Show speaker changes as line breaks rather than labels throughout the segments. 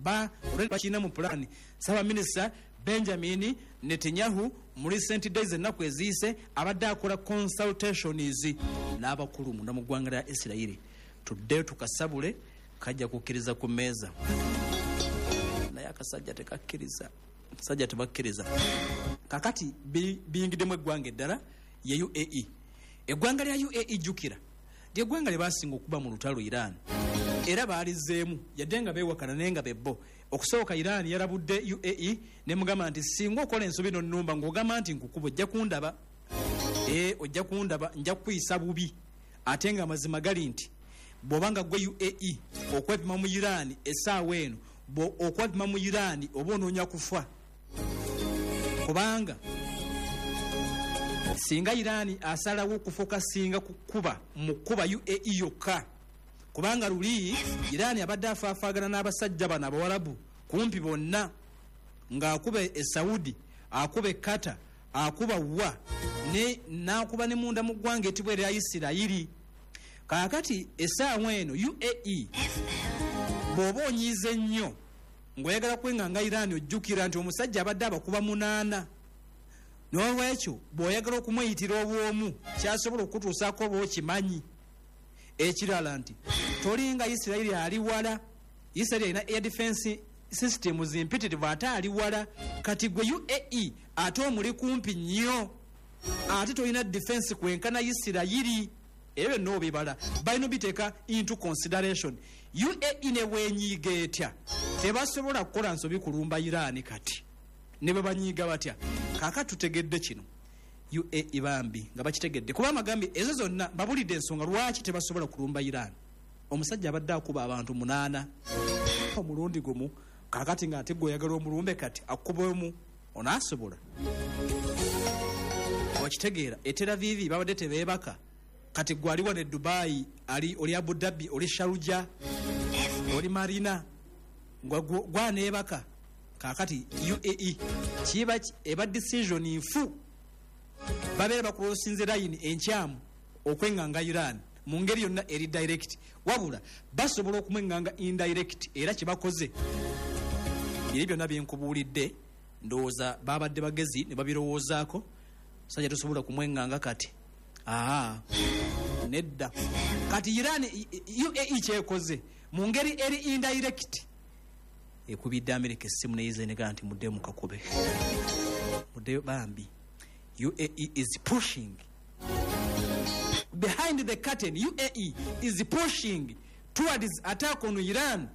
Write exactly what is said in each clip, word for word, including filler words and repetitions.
ba olwekina mu plan saba minister Benjamin Netanyahu mu recent days ennaku eziise abadde akola consultations n'abakulu munda mu ggwanga lya Isiraeli. Tuddeyo tukasabule kajja kukkiriza ku meeza naye akasajja tekakkiriza sajja tebakkiriza kakati biyingiddemu eggwanga eddala ye U A E. Eggwanga lya U A E jjukira lyeggwanga lye baasinga okuba mu lutalo Iran era baalizeemu yadde nga beewakana naye nga bebbo. Okusooka Iran yarabudde U A E ne mugamba nti singa okola ensobi no nnumba ng'ogamba nti nkukuba ojja kundaba ee ojja kundaba nja kukuyisa bubi ate nga amazima gali nti bw'obanga gwe U A E okwepima mu Iran essaawa eno okwepima mu Iran oba onoonya kufa kubanga singa Iran asalawo okufuuka singa kukuba mu kuba U A E yokka kubanga luli Iran abadde afaafaagana n'abasajja bano abawarabu kumpi bonna ng'akuba e Saudi akuba e Qatar akuba wa ne n'akuba ne munda mu ggwanga etibwa erya Isirairi. Kaakati essaawa eno U A E bw'oba onyiize nnyo ng'oyagala kwenganga Iran ojjukira nti omusajja abadde abakuba munaana n'olwekyo bw'oyagala okumuyitira obwomu kyasobola okutuusaako oba okimanyi. Ekirala nti tolinga Isirairi ali wala Isirairi alina air defense systems impetitive ate ali wala kati gwe U A E ate omuli kumpi nnyo ate tolina defense kwenkana Isirairi ebyo no bibala balina biteeka into consideration. U A E ne bwenyiiga etya tebasobola kukola nsobi kulumba Iran kati ne bwe banyiiga batya kaakati tutegedde kino U A E bambi nga bakitegedde kuba amagambi ezo zonna babulidde ensonga lwaki tebasobola kulumba Iran. Omusajja abadde akuba abantu munaana omulundi gumu kaakati nga ate gwe oyagala omulumbe kati akubemu onaasobola okitegeera. e Tel Aviv babadde tebeebaka kati gwe ali wano e Dubai ali oli Abu Dhabi oli Sharjah oli Marina gwaneebaka kaakati U A E kiba eba decision nfu babeera bakulosinze line enkyamu okwenganga Iran mu ngeri yonna eri direct wabula basobola okumwenganga indirect era kibakoze biri byonna byenkubuulidde ndowooza babadde bagezi ne babirowoozaako sajja tosobola kumwenganga kati aha nedda kati Iran U A E kyekoze mu ngeri eri indirect ekubidde Amerika essimu neyize negamba nti mudde mukakube mudde bambi. U A E is pushing behind the curtain. U A E is pushing towards attack on Iran.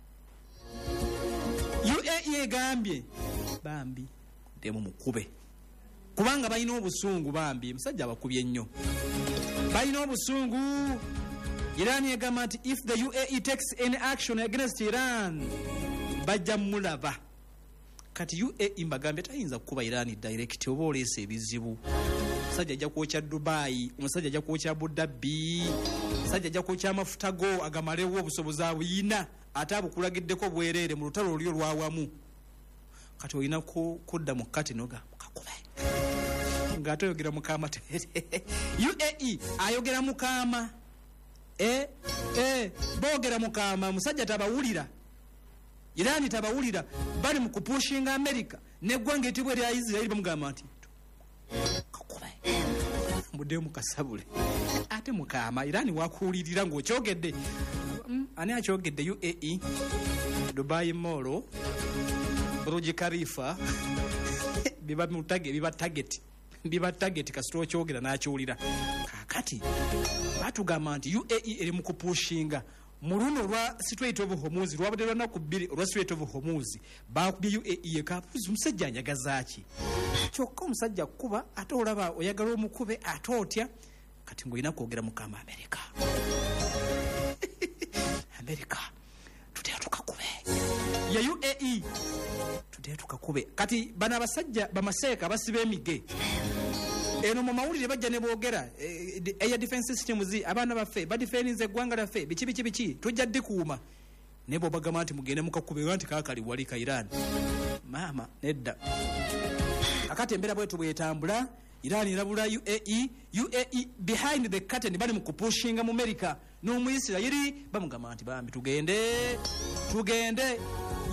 U A E egambye bambi demu mukube kubanga balina obusungu bambi musajja abakubye nnyo balina obusungu. Iran egamba nti if the U A E takes any action against Iran bajja mulaba kati U A E mbagambye tayinza kukuba Iran direct oba oleese ebizibu. Omusajja ajja kwokya Dubai, omusajja ajja kwokya Abu Dhabi, omusajja ajja kwokya amafuta go agamalewo obusobozi abuyina ate abukulagiddeko bwereere mu lutalo olyo lwawamu. Kati olina kudda mu kati noga kakube ng'ate oyogera mukama tere. U A E ayogera mukama eh eh boogera mukama musajja tabawulira Iran tabawulira bali mu kupushinga America neggwanga etibwe lya Israeli bamugamba nti kakube mudde mukasabule ate mukama Iran wakuulirira ng'okyogedde mm, ani akyogedde U A E Dubai Mall Burj Khalifa biba mutage biba target biba target kasito okyogera n'akyolira kakati batugamba nti U A E eri mu kupushinga muluno lwa Strait of Hormuz lwabadde lwa naku bbiri olwa Strait of Hormuz bakubye U A E ekapuzi omusajja anyagazaaki kyokka omusajja kuba ate olaba oyagala omukube ate otya kati ng'olina kwogera mukama Amerika Amerika tutera tukakube ya U A E tutera tukakube kati bana abasajja bamaseeka basiba emige eno mu mawulire bajja ne boogera air defense systems abaana baffe badifeerinze eggwanga lyaffe biki biki biki tujja ddikuuma ne bo bagamba nti mugende mukakube nti kaakali wali ka Iran maama nedda akati embeera bwetu bwetambula Iran irabula U A E U A E behind the curtain bali mu kupushinga mu America n'omu Isirairi bamugamba nti bambi tugende tugende